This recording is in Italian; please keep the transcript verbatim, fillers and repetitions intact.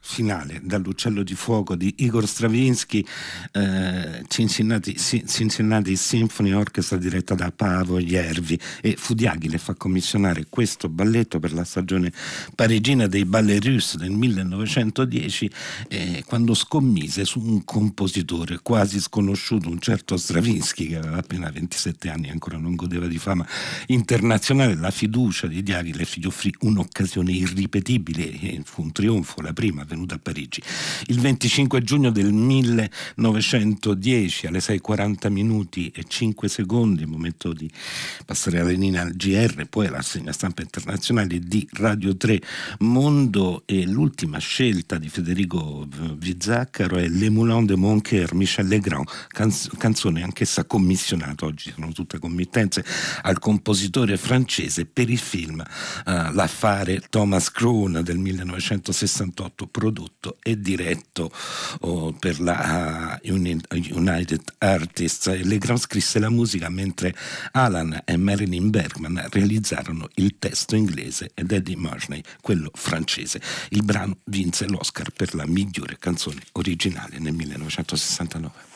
finale dall'Uccello di fuoco di Igor Stravinsky, eh, Cincinnati, Cincinnati Symphony Orchestra diretta da Paavo Järvi, e Fudiaghi le fa commissionare questo balletto per la stagione parigina dei Ballets Russes del millenovecentodieci, eh, quando scommise su un compositore quasi sconosciuto, un certo Stravinsky, che aveva appena ventisette anni e ancora non godeva di fama internazionale. La fiducia di Diaghi le gli offrì un'occasione irripetibile e fu un trionfo, la prima venuta a Parigi il venticinque giugno del millenovecentodieci alle sei e quaranta minuti e cinque secondi, momento di passare alla linea al G R, poi alla rassegna stampa internazionale di Radio tre Mondo. E l'ultima scelta di Federico Vizzaccaro è Le Moulin de mon Cœur, Michel Legrand, canz- canzone anch'essa commissionata, oggi sono tutte committenze, al compositore francese per il film uh, L'affare Thomas Crown del millenovecentosessantotto, prodotto e diretto oh, per la uh, United Artists. Legrand scrisse la musica mentre Alan e Marilyn Bergman realizzarono il testo inglese ed Eddie Murphy quello francese. Il brano vinse l'Oscar per la migliore canzone originale nel millenovecentosessantanove.